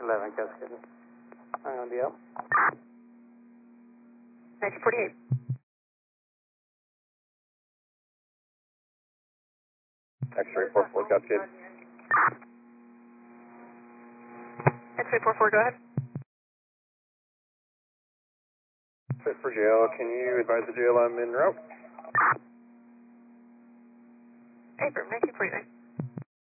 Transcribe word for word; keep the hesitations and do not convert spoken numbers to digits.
eleven, Cascade. I'm on the up. nineteen forty-eight. X-ray four four, Cascade. X-ray four four, go ahead. Fit for J L, can you advise the J L I'm en route? Affirm, nineteen forty-nine.